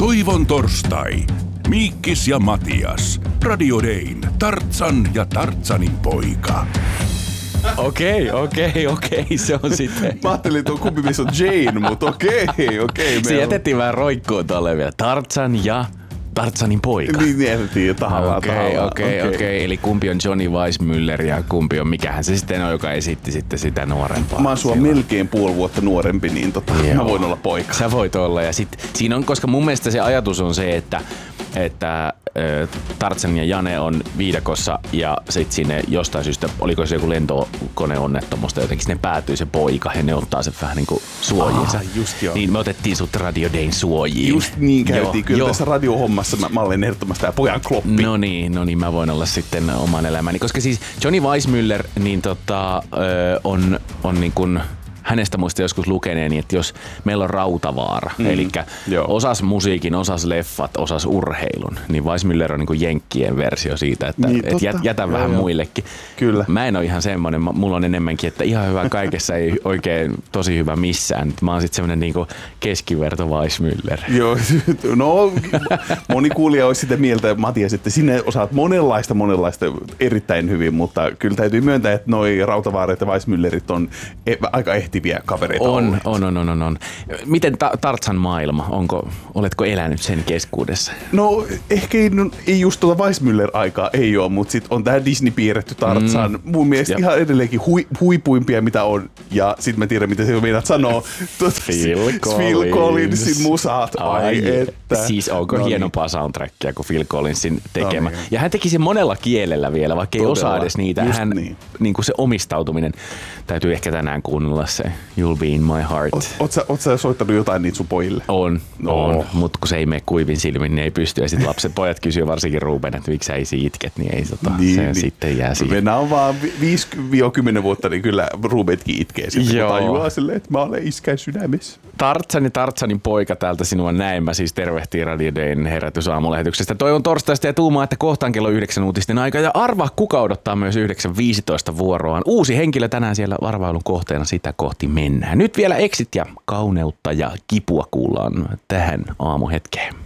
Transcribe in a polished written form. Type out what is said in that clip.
Toivon torstai. Miikkis ja Matias. Radio Dayn, Tarzan ja Tarzanin poika. Okei, se on sitten. Mä ajattelin, että kumpi missä on Jane, mutta okei. Se jätettiin vähän roikkuun tolle vielä. Tarzan ja Tarzanin poika. Niin jätettiin tahallaan. Okei. Eli kumpi on Johnny Weissmuller ja kumpi on, mikähän se sitten on, joka esitti sitten sitä nuorempaa. Mä oon sua melkein puoli vuotta nuorempi, niin mä voin olla poika. Sä voit olla. Ja sit siinä on, koska mun mielestä se ajatus on se, että Tarzan ja Jane on viidakossa ja sit sinne jostain syystä, oliko se joku lentokoneonnettomuus tai jotenkin sinne päätyy se poika ja ne ottaa se vähän niinku suojiinsa. Just joo. Niin me otettiin sut Radio Dayn suojiin. Just niin käytiin. Kyllä tässä radiohommassa mä olen ehdottomasti tää pojan kloppi. No niin, mä voin olla sitten oman elämäni. Koska siis Johnny Weissmuller niin on niin kuin hänestä muista joskus lukeneeni, että jos meillä on Rautavaara, eli osas musiikin, osas leffat, osas urheilun, niin Weissmuller on niin kuin jenkkien versio siitä, että niin, jätä vähän muillekin. Kyllä. Mä en ole ihan semmoinen, mulla on enemmänkin, että ihan hyvä kaikessa, ei oikein tosi hyvä missään. Mä oon sitten semmoinen niin kuin keskiverto Weissmuller. Joo, no moni kuulija olisi sitä mieltä, Matias, että sinä osaat monenlaista erittäin hyvin, mutta kyllä täytyy myöntää, että noi Rautavaaret ja Weissmullerit on aika ehtiviä kavereita. On. Miten Tarzan maailma? Oletko elänyt sen keskuudessa? No ehkä ei just tuota Weissmuller-aikaa ei ole, mutta sitten on tää Disney-piirretty Tarzan. Mun mielestä ihan edelleenkin huipuimpia mitä on. Ja sit mä tiedän mitä se meidät sanoo. Phil Collinsin musaat. Siis onko hienompaa soundtrackia kuin Phil Collinsin tekemä. No niin. Ja hän teki sen monella kielellä vielä, vaikka ei osaa edes niitä. Hän, niin kuin se omistautuminen, täytyy ehkä tänään kuunnella se You'll Be In My Heart. Oot sä soittanut jotain niitä sun pojille? On. Mutta kun se ei mene kuivin silmin, niin ei pysty. Ja sitten pojat kysyy varsinkin Ruben, että miksi sä itket, niin ei se sitten jää siihen. Mennään on vaan 5-10 vuotta, niin kyllä Rubenkin itkee sitten, kun tajuaa silleen, että mä olen iskän sydämessä. Tartzan ja Tarzanin poika täältä sinua näin. Mä siis tervehtiin Radio Dayn herätysaamulähetyksestä. Toivon torstaista ja tuumaa, että kohtaan kello 9 uutisten aika. Ja arvaa, kuka odottaa myös 9.15 vuoroaan. Uusi henkilö tänään siellä arvailun kohteena, sitä kohti mennään. Nyt vielä exit ja kauneutta ja kipua kuullaan tähän aamuhetkeen.